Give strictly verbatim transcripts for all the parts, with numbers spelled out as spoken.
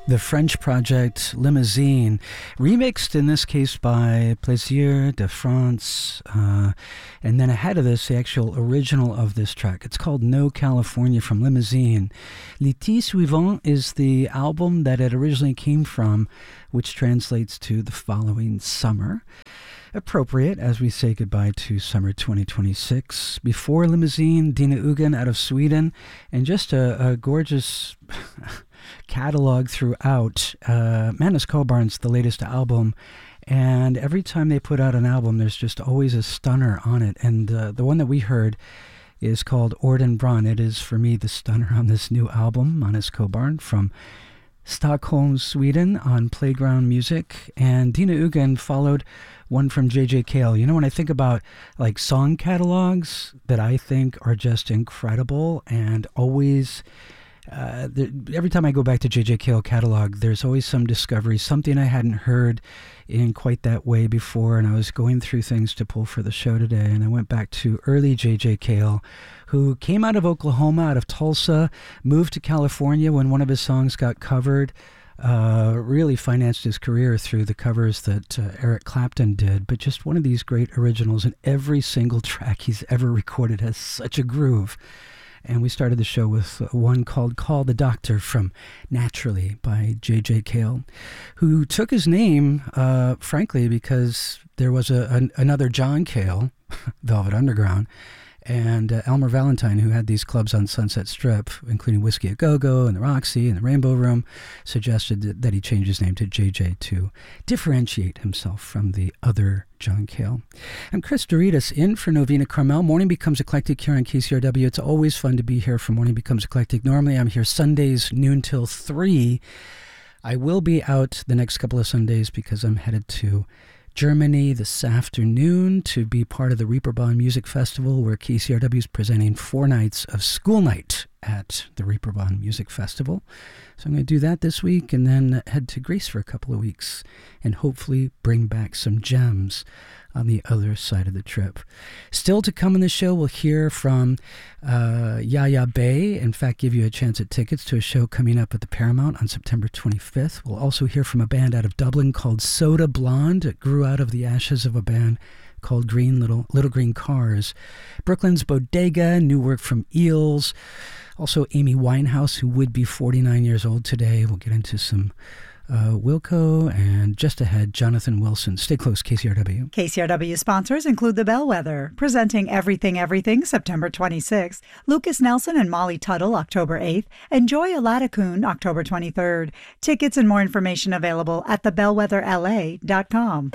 The French project Limousine, remixed in this case by Plaisir de France, uh, and then ahead of this, the actual original of this track. It's called No California from Limousine. L'été suivant is the album that it originally came from, which translates to the following summer. Appropriate as we say goodbye to summer twenty twenty-six. Before Limousine, Dina Ugen out of Sweden, and just a, a gorgeous catalog throughout. Uh, Magnus Cobarn's the latest album, and every time they put out an album, there's just always a stunner on it. And uh, the one that we heard is called Orden Brun. It is, for me, the stunner on this new album, Magnus Cobarn from Stockholm, Sweden, on Playground Music. And Dina Ugen followed one from J J Cale. You know, when I think about like song catalogs that I think are just incredible and always, uh, the, every time I go back to J J Cale catalog, there's always some discovery, something I hadn't heard in quite that way before. And I was going through things to pull for the show today, and I went back to early J J Cale, who came out of Oklahoma, out of Tulsa, moved to California when one of his songs got covered. Uh, really financed his career through the covers that uh, Eric Clapton did, but just one of these great originals, and every single track he's ever recorded has such a groove. And we started the show with one called Call the Doctor from Naturally by J J Cale, who took his name, uh, frankly, because there was a, an, another John Cale, Velvet Underground, and uh, Elmer Valentine, who had these clubs on Sunset Strip, including Whiskey a Go-Go and the Roxy and the Rainbow Room, suggested that, that he change his name to J J to differentiate himself from the other John Cale. I'm Chris Doritas in for Novena Carmel. Morning Becomes Eclectic here on K C R W. It's always fun to be here for Morning Becomes Eclectic. Normally I'm here Sundays noon till three. I will be out the next couple of Sundays because I'm headed to Germany this afternoon to be part of the Reeperbahn Music Festival, where K C R W is presenting four nights of school night at the Reeperbahn Music Festival. So I'm going to do that this week and then head to Greece for a couple of weeks and hopefully bring back some gems on the other side of the trip. Still to come in the show, we'll hear from uh, Yaya Bay. In fact, give you a chance at tickets to a show coming up at the Paramount on September twenty-fifth. We'll also hear from a band out of Dublin called Soda Blonde. It grew out of the ashes of a band called Green Little Little Green Cars. Brooklyn's Bodega, new work from Eels. Also Amy Winehouse, who would be forty-nine years old today. We'll get into some Uh, Wilco, and just ahead, Jonathan Wilson. Stay close, K C R W. K C R W sponsors include The Bellwether, presenting Everything Everything September twenty-sixth, Lucas Nelson and Molly Tuttle October eighth, and Joy Aladakun October twenty-third. Tickets and more information available at the bellwether l a dot com.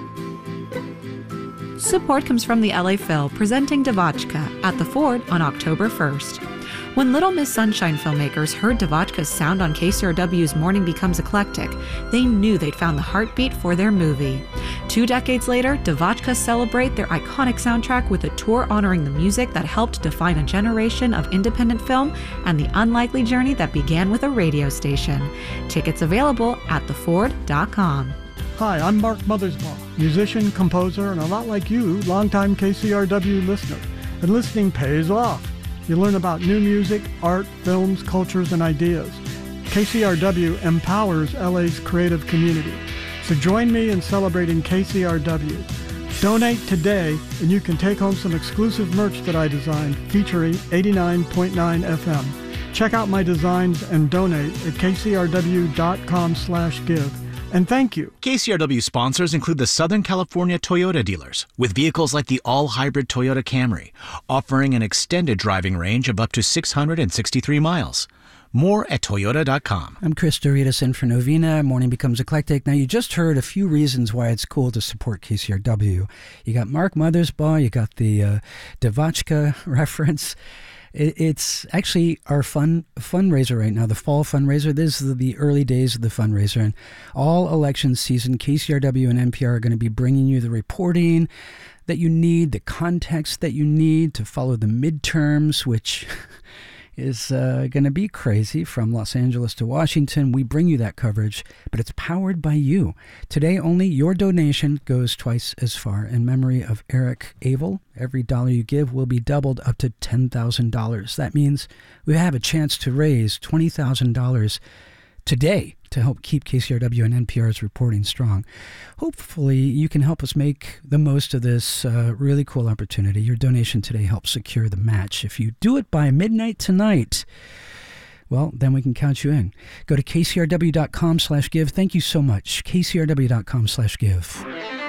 Support comes from the L A Phil, presenting Devotchka at the Ford on October first. When Little Miss Sunshine filmmakers heard Devotchka's sound on K C R W's Morning Becomes Eclectic, they knew they'd found the heartbeat for their movie. Two decades later, Devotchka celebrate their iconic soundtrack with a tour honoring the music that helped define a generation of independent film and the unlikely journey that began with a radio station. Tickets available at the ford dot com. Hi, I'm Mark Mothersbaugh, musician, composer, and a lot like you, longtime K C R W listener. And listening pays off. You learn about new music, art, films, cultures, and ideas. K C R W empowers L A's creative community. So join me in celebrating K C R W. Donate today, and you can take home some exclusive merch that I designed featuring eighty-nine point nine F M. Check out my designs and donate at k c r w dot com slash give. And thank you. K C R W sponsors include the Southern California Toyota dealers, with vehicles like the all-hybrid Toyota Camry, offering an extended driving range of up to six hundred sixty-three miles. More at toyota dot com. I'm Chris Doritas in for Novena. Morning Becomes Eclectic. Now, you just heard a few reasons why it's cool to support K C R W. You got Mark Mothersbaugh, you got the uh, Devotchka reference. It's actually our fun fundraiser right now, the fall fundraiser. This is the early days of the fundraiser. And all election season, K C R W and N P R are going to be bringing you the reporting that you need, the context that you need to follow the midterms, which is uh, going to be crazy from Los Angeles to Washington. We bring you that coverage, but it's powered by you. Today, only your donation goes twice as far. In memory of Eric Abel, every dollar you give will be doubled up to ten thousand dollars. That means we have a chance to raise twenty thousand dollars today to help keep K C R W and N P R's reporting strong. Hopefully, you can help us make the most of this uh, really cool opportunity. Your donation today helps secure the match. If you do it by midnight tonight, well, then we can count you in. Go to K C R W dot com slash give. Thank you so much. K C R W dot com slash give.